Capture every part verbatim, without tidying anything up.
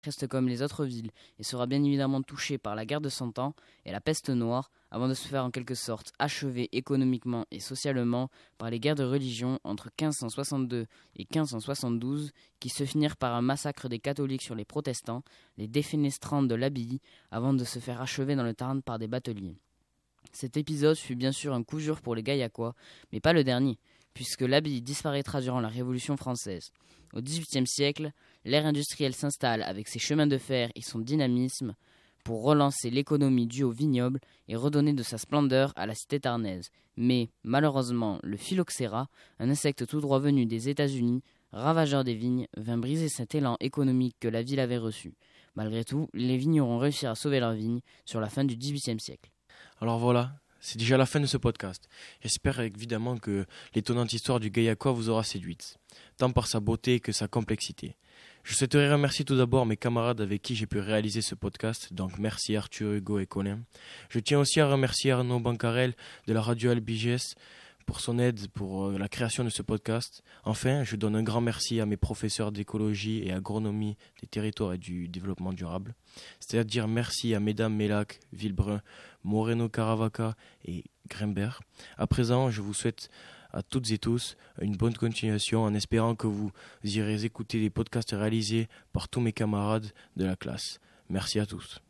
reste comme les autres villes et sera bien évidemment touchée par la guerre de Cent Ans et la peste noire avant de se faire en quelque sorte achever économiquement et socialement par les guerres de religion entre quinze cent soixante-deux et quinze cent soixante-douze qui se finirent par un massacre des catholiques sur les protestants, les défenestrants de l'abbaye avant de se faire achever dans le Tarn par des bateliers. Cet épisode fut bien sûr un coup dur pour les Gaillacois, mais pas le dernier, puisque l'abbaye disparaîtra durant la Révolution française. Au dix-huitième siècle, l'ère industrielle s'installe avec ses chemins de fer et son dynamisme pour relancer l'économie due au vignoble et redonner de sa splendeur à la cité tarnaise. Mais, malheureusement, le phylloxéra, un insecte tout droit venu des États-Unis, ravageur des vignes, vint briser cet élan économique que la ville avait reçu. Malgré tout, les vignerons réussirent à sauver leurs vignes sur la fin du dix-huitième siècle. Alors voilà, c'est déjà la fin de ce podcast. J'espère évidemment que l'étonnante histoire du Gaillacois vous aura séduite, tant par sa beauté que sa complexité. Je souhaiterais remercier tout d'abord mes camarades avec qui j'ai pu réaliser ce podcast, donc merci Arthur, Hugo et Colin. Je tiens aussi à remercier Arnaud Bancarel de la radio Albiges pour son aide pour la création de ce podcast. Enfin, je donne un grand merci à mes professeurs d'écologie et agronomie des territoires et du développement durable. C'est-à-dire merci à Mesdames Mélac, Villebrun, Moreno Caravaca et Grimbert. À présent, je vous souhaite à toutes et tous une bonne continuation en espérant que vous irez écouter les podcasts réalisés par tous mes camarades de la classe. Merci à tous.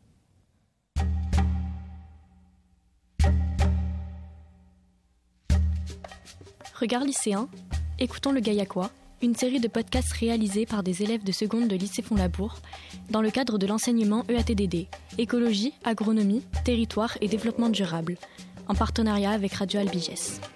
Regard lycéen, écoutons le Gaillacois, une série de podcasts réalisés par des élèves de seconde de lycée Font-Labour dans le cadre de l'enseignement E A T D D, écologie, agronomie, territoire et développement durable, en partenariat avec Radio Albiges.